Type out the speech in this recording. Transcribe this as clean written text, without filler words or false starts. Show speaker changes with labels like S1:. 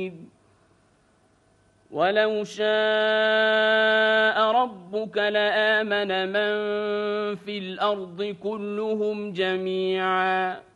S1: حميد ولو شاء ربك لآمن من في الأرض كلهم جميعا